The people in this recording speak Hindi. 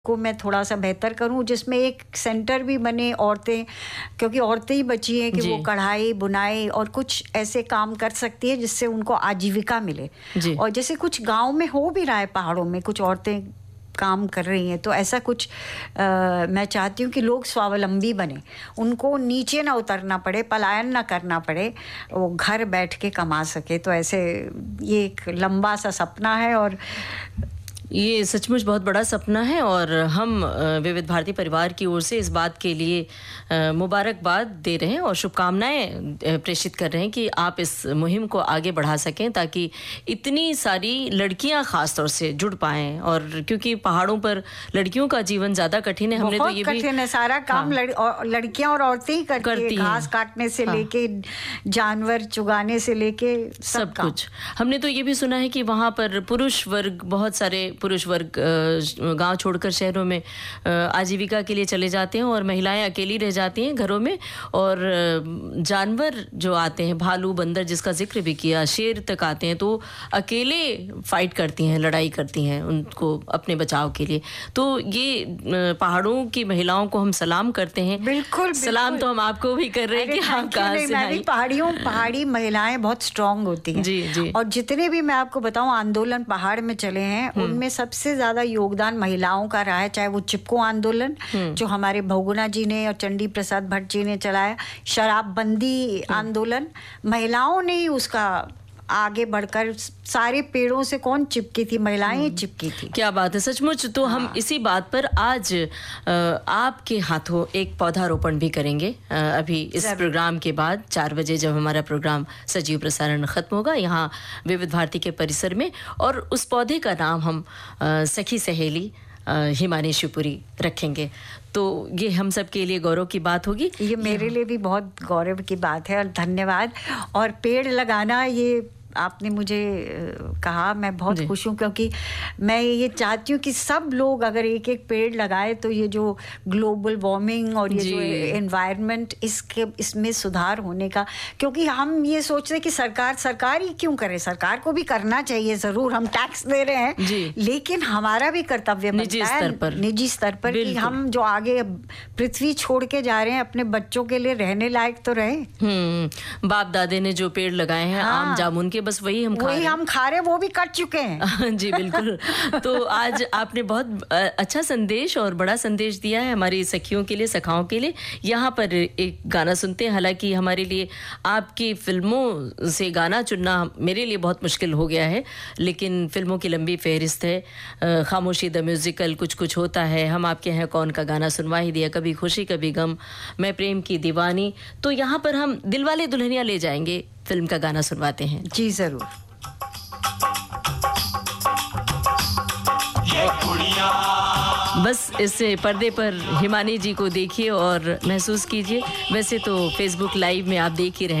को मैं थोड़ा-सा बेहतर करूँ, जिसमें एक सेंटर भी बने औरतें, क्योंकि औरतें ही बची हैं कि वो कढ़ाई, बुनाई और कुछ ऐसे काम कर सकती है जिससे उनको आजीविका मिले। और जैसे कुछ गाँव में हो भी रहा है, पहाड़ों में कुछ औरतें काम कर रही हैं, तो ऐसा कुछ मैं चाहती हूँ कि लोग स्वावलंबी बने, उनको नीचे ना उतरना पड़े, पलायन ना करना पड़े, वो घर बैठ के कमा सके। तो ऐसे ये एक लंबा सा सपना है और ये सचमुच बहुत बड़ा सपना है और हम विविध भारती परिवार की ओर से इस बात के लिए मुबारकबाद दे रहे हैं और शुभकामनाएं प्रेषित कर रहे हैं कि आप इस मुहिम को आगे बढ़ा सकें, ताकि इतनी सारी लड़कियां खास तौर से जुड़ पाएं। और क्योंकि पहाड़ों पर लड़कियों का जीवन ज़्यादा कठिन है, हमने तो ये कठिन है, सारा काम लड़कियां और औरतें ही करती हैं, घास काटने से लेके जानवर चुगाने से लेके सब कुछ। हमने तो ये भी सुना है कि वहाँ पर पुरुष वर्ग, बहुत सारे पुरुष वर्ग गांव छोड़कर शहरों में आजीविका के लिए चले जाते हैं और महिलाएं अकेली रह जाती हैं घरों में। और जानवर जो आते हैं, भालू, बंदर जिसका जिक्र भी किया, शेर तक आते हैं, तो अकेले फाइट करती हैं, लड़ाई करती हैं उनको अपने बचाव के लिए। तो ये पहाड़ों की महिलाओं को हम सलाम करते हैं। बिल्कुल सलाम तो हम आपको भी कर रहे हैं कि आप कहाँ से आई। पहाड़ी महिलाएं बहुत स्ट्रांग होती हैं। जी। और जितने भी मैं आपको बताऊं आंदोलन पहाड़ में चले हैं, उनमें सबसे ज्यादा योगदान महिलाओं का रहा है। चाहे वो चिपको आंदोलन जो हमारे बहुगुणा जी ने और चंडी प्रसाद भट्ट जी ने चलाया, शराबबंदी आंदोलन, महिलाओं ने ही उसका आगे बढ़कर, सारे पेड़ों से कौन चिपकी थी, महिलाएं चिपकी थी। क्या बात है, सचमुच। तो हम इसी बात पर आज आपके हाथों एक पौधारोपण भी करेंगे अभी इस प्रोग्राम के बाद 4 बजे, जब हमारा प्रोग्राम सजीव प्रसारण खत्म होगा यहाँ विविध भारती के परिसर में। और उस पौधे का नाम हम सखी सहेली हिमानी शिवपुरी रखेंगे। तो ये हम सब के लिए गौरव की बात होगी। ये मेरे लिए भी बहुत गौरव की बात है और धन्यवाद। और पेड़ लगाना, ये आपने मुझे कहा, मैं बहुत खुश हूँ, क्योंकि मैं ये चाहती हूँ कि सब लोग अगर एक एक पेड़ लगाए तो ये जो ग्लोबल वार्मिंग और ये जो एनवायरनमेंट, इसमें सुधार होने का, क्योंकि हम ये सोचते हैं कि सरकार ही क्यों करे, सरकार को भी करना चाहिए ज़रूर, हम टैक्स दे रहे हैं, लेकिन हमारा भी कर्तव्य बनता है निजी स्तर पर कि हम जो आगे पृथ्वी छोड़ के जा रहे हैं, अपने बच्चों के लिए रहने लायक तो रहे। बाप दादे ने जो पेड़ लगाए हैं, आम जामुन के, बस वही हम खा रहे, वो भी कट चुके हैं। जी बिल्कुल। तो आज आपने बहुत अच्छा संदेश और बड़ा संदेश दिया है हमारी सखियों के लिए, सखाओं के लिए। यहाँ पर एक गाना सुनते हैं। हालांकि हमारे लिए आपकी फिल्मों से गाना चुनना मेरे लिए बहुत मुश्किल हो गया है, लेकिन फिल्मों की लंबी फहरिस्त है। खामोशी द म्यूजिकल, कुछ कुछ होता है, हम आपके हैं कौन का गाना सुनवा ही दिया, कभी खुशी कभी गम, मैं प्रेम की दीवानी। तो यहाँ पर हम दिलवाले दुल्हनिया ले जाएंगे फिल्म का गाना सुनवाते हैं। जी जरूर। बस इस पर्दे पर हिमानी जी को देखिए और महसूस कीजिए। वैसे तो फेसबुक लाइव में आप देख ही रहे